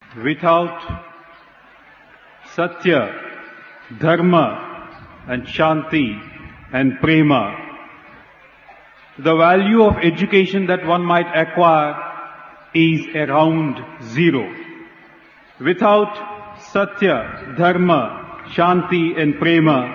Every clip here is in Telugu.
Without Satya, Dharma and Shanti and Prema, the value of education that one might acquire is around zero. Without Satya, Dharma, Shanti and Prema,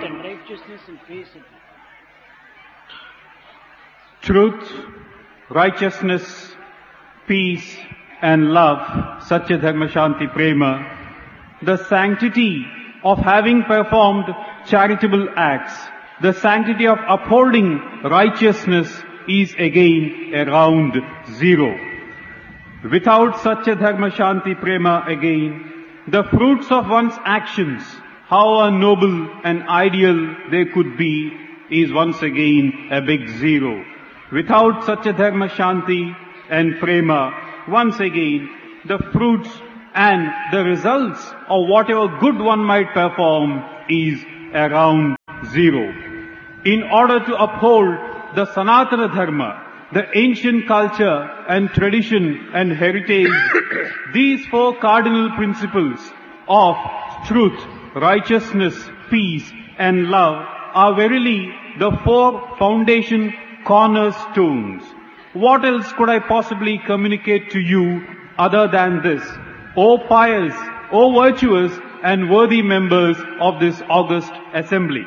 truth, righteousness, peace and love, Satya, Dharma, Shanti, Prema, the sanctity of having performed charitable acts, the sanctity of upholding righteousness is again around zero. Without Satya, Dharma, Shanti, Prema again, the fruits of one's actions, how noble and ideal they could be, is once again a big zero. Without Satya, Dharma, Shanti and Prema, once again, the fruits and the results of whatever good one might perform is around zero. In order to uphold the Sanatana Dharma, the ancient culture and tradition and heritage, these four cardinal principles of truth, righteousness, peace and love are verily the four foundation cornerstones. What else could I possibly communicate to you other than this? O pious, O virtuous and worthy members of this august assembly.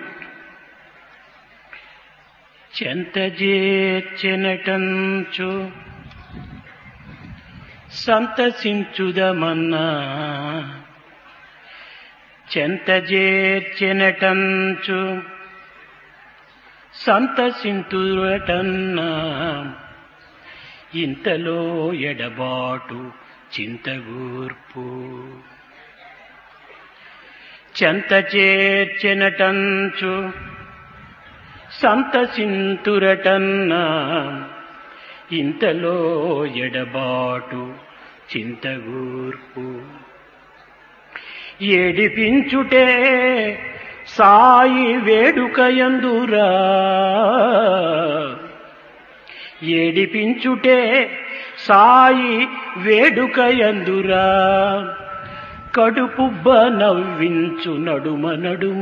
చెంతజేర్చెనటంచు సంతసించుదమన్నా చెంతజేర్చెనటంచు సంతసింతురటన్నా ఇంతలో ఎడబాటు చింతగూర్పు చెంతచేర్చెనటంచు సంతసింతురటన్నా ఇంతలో ఎడబాటు చింతగూర్పు ఏడిపించుటే సాయి వేడుకయందురా ఏడిపించుటే సాయి వేడుకయందురా కడుపుబ్బ నవ్వించు నడుమ నడుమ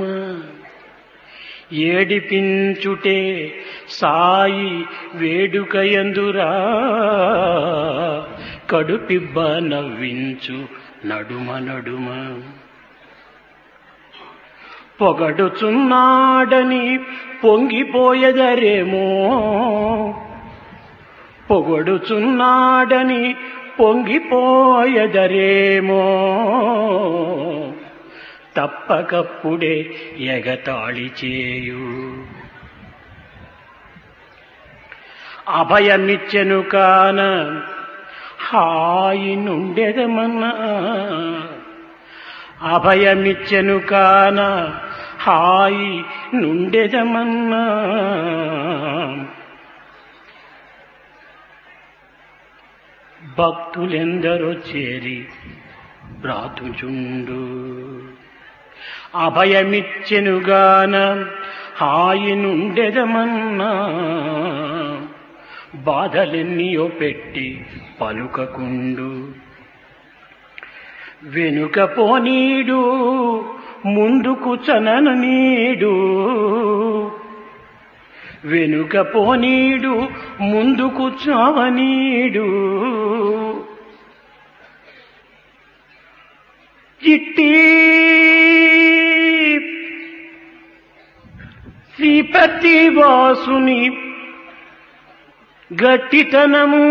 ఏడిపించుటే సాయి వేడుకయందురా కడుపిబ్బ నవ్వించు నడుమ నడుమ పొగడుచున్నాడని పొంగిపోయెదరేమో పొగడుచున్నాడని పొంగిపోయెదరేమో తప్పకప్పుడే ఎగతాళి చేయు అభయమిచ్చెను కాన హాయి నుండెదమన్నా అభయమిచ్చెను కాన హాయి నుండెదమన్నా భక్తులెందరో చేరి బ్రాతుచుండు అభయమిచ్చెనుగాన హాయి నుండెదమన్నా బాధలెన్నియో పెట్టి పలుకకుండు వెనుక పోనీడు ముందుకు చనననీడు వెనుక పోనీడు ముందుకు చావనీడు ఇట్టి శ్రీపతి వాసుని గట్టితనము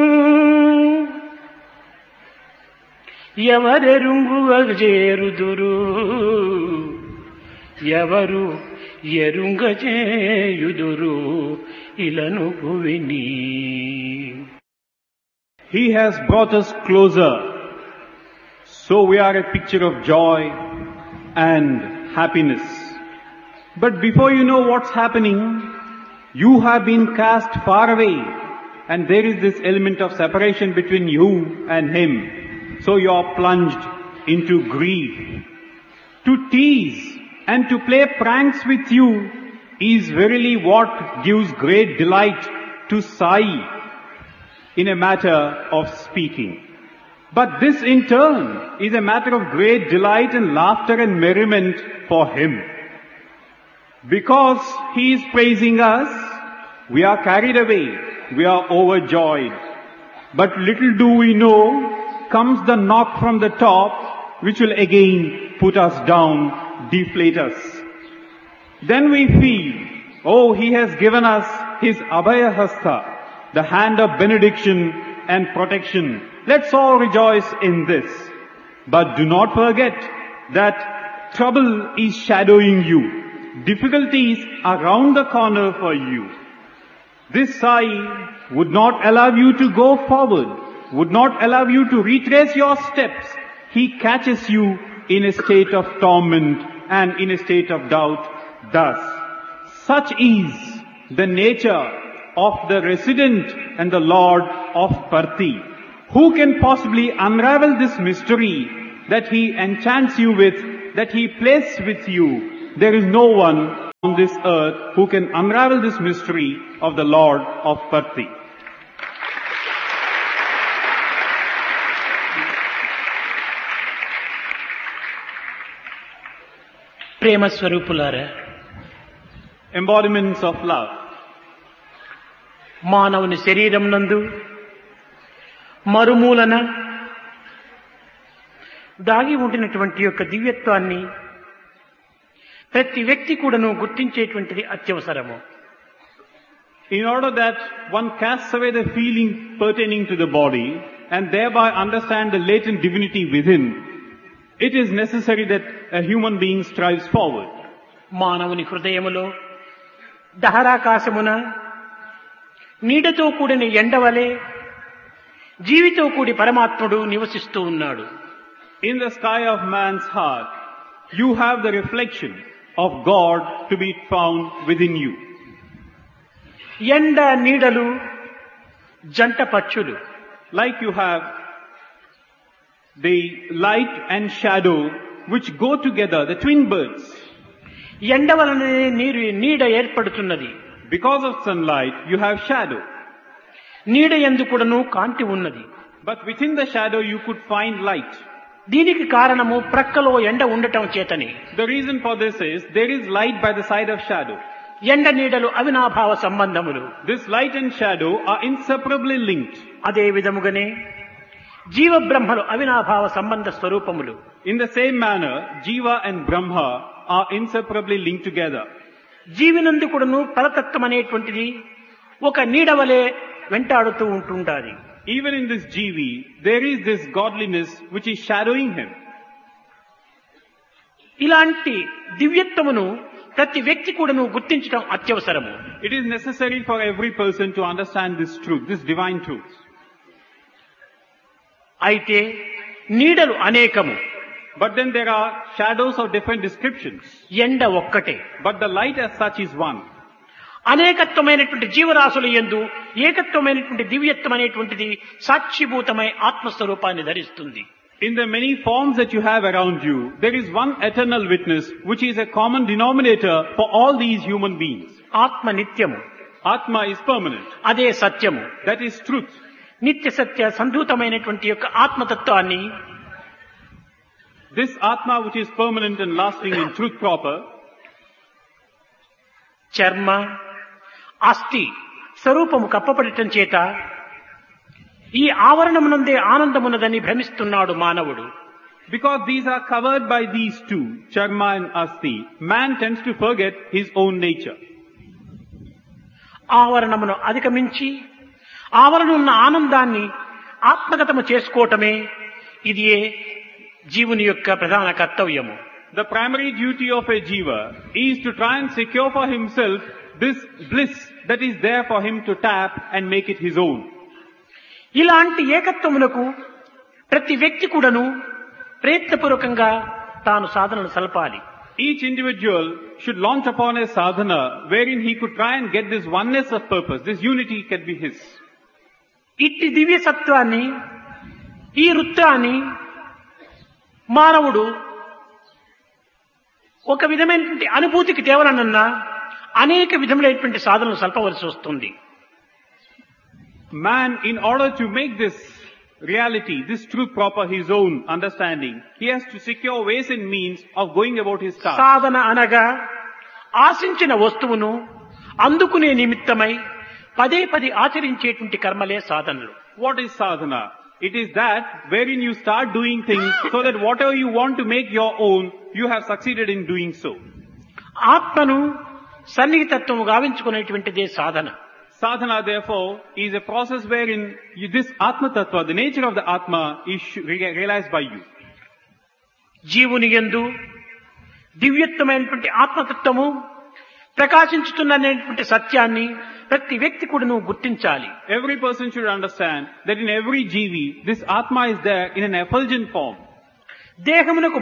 ఎవరెరుంగువ చేరుదురు ఎవరు ఎరుంగజేయుదురు ఇలను భువిని. He has brought us closer, so we are a picture of joy and happiness. But before you know what's happening, you have been cast far away, and there is this element of separation between you and him. So you are plunged into grief. To tease and to play pranks with you is verily what gives great delight to Sai in a matter of speaking. But this in turn is a matter of great delight and laughter and merriment for him. Because he is praising us, we are carried away, we are overjoyed. But little do we know, comes the knock from the top, which will again put us down, deflate us. Then we feel, oh, he has given us his Abhaya Hasta, the hand of benediction and protection. Let's all rejoice in this. But do not forget that trouble is shadowing you. Difficulties are round the corner for you. This Sai would not allow you to go forward, would not allow you to retrace your steps. He catches you in a state of torment and in a state of doubt. Thus, such is the nature of the resident and the Lord of Parthi. Who can possibly unravel this mystery that he enchants you with, that he plays with you? There is no one on this earth who can unravel this mystery of the Lord of Parthi. ప్రేమ స్వరూపులారా, Embodiments of love. మానవుని శరీరం నందు మరుమూలన దాగి ఉండినటువంటి యొక్క దివ్యత్వాన్ని ప్రతి వ్యక్తి కూడాను గుర్తించేటువంటిది అత్యవసరము. In order that one casts away the feeling pertaining to the body and thereby understand the latent divinity within, it is necessary that a human being strives forward. మానవుని హృదయములో దహరాకాశమున నీడతో కూడిన ఎండవలే జీవితో కూడి పరమాత్ముడు నివసిస్తూ ఉన్నాడు. In the sky of man's heart, you have the reflection of God to be found within you. ఎండ నీడలు జంట పక్షులు. Like you have the light and shadow which go together, the twin birds. ఎండ వలనే నీడ ఏర్పడుతున్నది. Because of sunlight, you have shadow. నీడ యందు కూడాను కాంతి ఉన్నది. But within the shadow, you could find light. దీనికి కారణము ప్రక్కలో ఎండ ఉండటం చేతని. The reason for this is there is light by the side of shadow. ఎండ నీడలు అవినాభావ సంబంధములు. This light and shadow are inseparably linked. అదే విధముగానే జీవ బ్రహ్మలు అవినాభావ సంబంధ స్వరూపములు. In the same manner, Jiva and Brahma are inseparably linked together. జీవినందు కూడాను పరతత్వం అనేటువంటిది ఒక నీడవలే వెంటాడుతూ ఉంటుండాలి. Even in this Jivi, there is this godliness which is shadowing him. ఇలాంటి దివ్యత్వమును ప్రతి వ్యక్తి కూడాను గుర్తించడం అత్యవసరము. It is necessary for every person to understand this truth, this divine truth. అయితే నీడలు అనేకము. But then there are shadows of different descriptions. ఎండ ఒక్కటే. But the light as such is one. అనేకత్వమైనటువంటి జీవరాశుల యందు ఏకత్వమైనటువంటి దివ్యత్వం అనేటువంటిది సాక్షిభూతమై ఆత్మస్వరూపాన్ని ధరిస్తుంది. In the many forms that you have around you, there is one eternal witness which is a common denominator for all these human beings. ఆత్మ నిత్యము. Atma is permanent. అదే సత్యము. That is truth. నిత్య సత్య సంధూతమైనటువంటి యొక్క ఆత్మతత్వాన్ని This Atma which is permanent and lasting in truth proper, చర్మ అస్థి స్వరూపము కప్పబడటం చేత ఈ ఆవరణమునందే ఆనందమున్నదని భ్రమిస్తున్నాడు మానవుడు. because these are covered by these two, Charma and Asti, man tends to forget his own nature. ఆవరణమును అధిగమించి ఆవరణున్న ఆనందాన్ని ఆత్మగతము చేసుకోవటమే ఇది జీవుని యొక్క ప్రధాన కర్తవ్యము. The primary duty of a jiva is to try and secure for himself this bliss that is there for him to tap and make it his own. ఇలాంటి ఏకత్వమునకు ప్రతి వ్యక్తి కూడాను ప్రయత్నపూర్వకంగా తాను సాధనలు సల్పాలి. Each individual should launch upon a sadhana wherein he could try and get this oneness of purpose, this unity can be his. ఇట్టి దివ్య సత్వాన్ని ఈ వృత్తాన్ని మానవుడు ఒక విధమైనటువంటి అనుభూతికి తేవాలన్నా అనేక విధములైనటువంటి సాధనలు సల్పవలసి వస్తుంది. Man, in order to make this reality, this truth proper his own understanding, he has to secure ways and means of going about his task. సాధన అనగా ఆశించిన వస్తువును అందుకునే నిమిత్తమై పదే పదే ఆచరించేటువంటి కర్మలే సాధనలు. What is sadhana? It is that wherein you start doing things so that whatever you want to make your own, you have succeeded in doing so. ఆత్మను సన్నిహితత్వం గావించుకునేటువంటిదే సాధన. Sadhana, therefore, is a process wherein this Atma Tattva, the nature of the Atma, is realized by you. జీవుని యందు దివ్యత్వమైనటువంటి ఆత్మతత్వము ప్రకాశించుతున్నటువంటి సత్యాన్ని ప్రతి వ్యక్తి కూడాను గుర్తించాలి. Every person should understand that in every jivi, this Atma is there in an effulgent form. దేహమునకు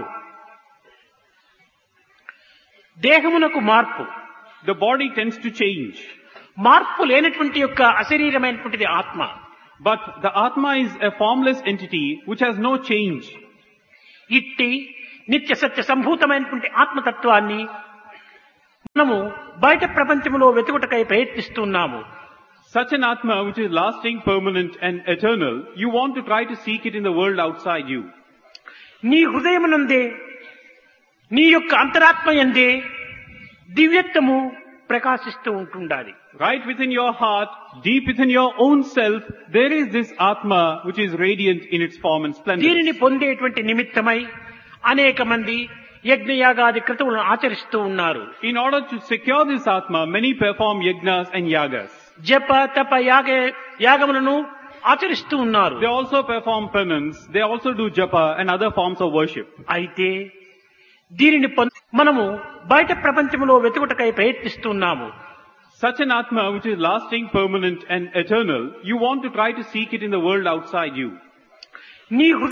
మార్పు. The body tends to change. మార్పు లేనటువంటి యొక్క అశరీరమైనటువంటిది ఆత్మ. But the Atma is a formless entity which has no change. ఇట్టి నిత్య సత్య సంభూతమైనటువంటి ఆత్మతత్వాన్ని మనము బయట ప్రపంచంలో వెతుకుటకై ప్రయత్నిస్తున్నాము. Such an Atma which is lasting, permanent and eternal, you want to try to seek it in the world outside you. నీ హృదయమునందే నీ యొక్క అంతరాత్మయందే దివ్యత్వము ప్రకాశిస్తూ ఉంటుండాలి. Right within your heart, deep within your own self, there is this Atma which is radiant in its form and splendor. దీనిని పొందేటువంటి నిమిత్తమై అనేక మంది యజ్ఞయాగాది క్రతువులను ఆచరిస్తూ ఉన్నారు. In order to secure this Atma, many perform yajnas and yagas. జప తప యాగములను ఆచరిస్తూ ఉన్నారు. They also perform penance, they also do japa and other forms of worship. అయితే దీనిని మనము బయట ప్రపంచంలో వెతుకుటకై ప్రయత్నిస్తున్నాము. Such an Atma which is lasting, permanent and eternal, you want to try to seek it in the world outside you. నీ